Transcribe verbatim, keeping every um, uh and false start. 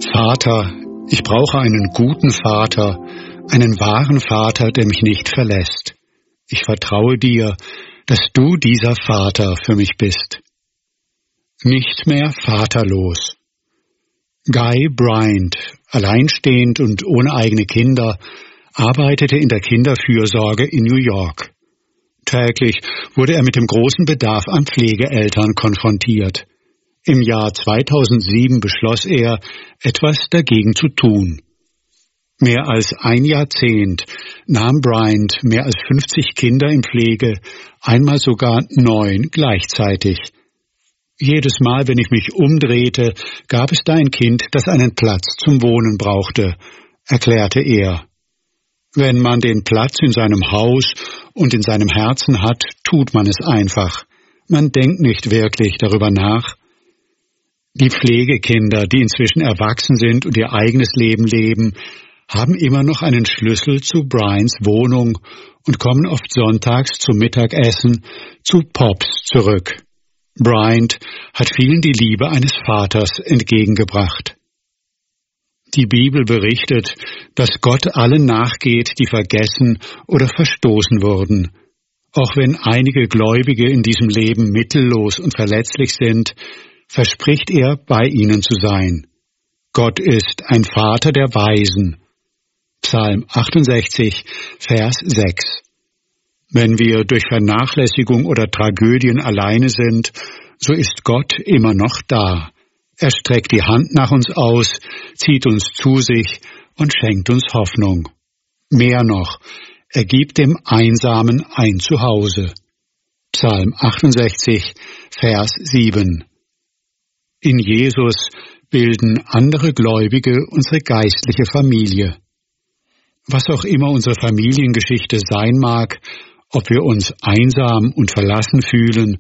Vater, ich brauche einen guten Vater, einen wahren Vater, der mich nicht verlässt. Ich vertraue dir, dass du dieser Vater für mich bist. Nicht mehr vaterlos. Guy Bryant, alleinstehend und ohne eigene Kinder, arbeitete in der Kinderfürsorge in New York. Täglich wurde er mit dem großen Bedarf an Pflegeeltern konfrontiert. Im Jahr zweitausendsieben beschloss er, etwas dagegen zu tun. Mehr als ein Jahrzehnt nahm Bryant mehr als fünfzig Kinder in Pflege, einmal sogar neun gleichzeitig. Jedes Mal, wenn ich mich umdrehte, gab es da ein Kind, das einen Platz zum Wohnen brauchte, erklärte er. Wenn man den Platz in seinem Haus und in seinem Herzen hat, tut man es einfach. Man denkt nicht wirklich darüber nach. Die Pflegekinder, die inzwischen erwachsen sind und ihr eigenes Leben leben, haben immer noch einen Schlüssel zu Bryants Wohnung und kommen oft sonntags zum Mittagessen zu Pops zurück. Bryant hat vielen die Liebe eines Vaters entgegengebracht. Die Bibel berichtet, dass Gott allen nachgeht, die vergessen oder verstoßen wurden. Auch wenn einige Gläubige in diesem Leben mittellos und verletzlich sind, verspricht er, bei ihnen zu sein. Gott ist ein Vater der Weisen. Psalm achtundsechzig, Vers sechs. Wenn wir durch Vernachlässigung oder Tragödien alleine sind, so ist Gott immer noch da. Er streckt die Hand nach uns aus, zieht uns zu sich und schenkt uns Hoffnung. Mehr noch, er gibt dem Einsamen ein Zuhause. Psalm achtundsechzig, Vers sieben. In Jesus bilden andere Gläubige unsere geistliche Familie. Was auch immer unsere Familiengeschichte sein mag, ob wir uns einsam und verlassen fühlen